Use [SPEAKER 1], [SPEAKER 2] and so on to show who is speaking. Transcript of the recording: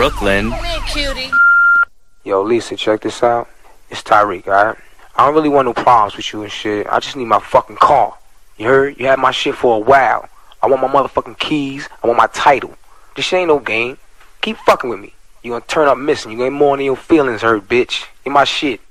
[SPEAKER 1] Brooklyn.
[SPEAKER 2] Come here, cutie.
[SPEAKER 3] Yo, Lisa, check this out. It's Tyreek, alright? I don't really want no problems with you and shit. I just need my fucking car. You heard? You had my shit for a while. I want my motherfucking keys. I want my title. This shit ain't no game. Keep fucking with me. You gonna turn up missing. You gonna get more than your feelings hurt, bitch. Get my shit.